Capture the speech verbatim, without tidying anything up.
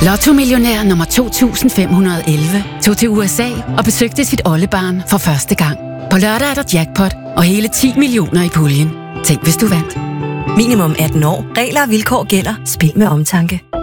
Lotto-millionær nummer to tusind fem hundrede og elleve tog til U S A og besøgte sit oldebarn for første gang. På lørdag er der jackpot og hele ti millioner i puljen. Tænk, hvis du vandt. Minimum atten år. Regler og vilkår gælder. Spil med omtanke.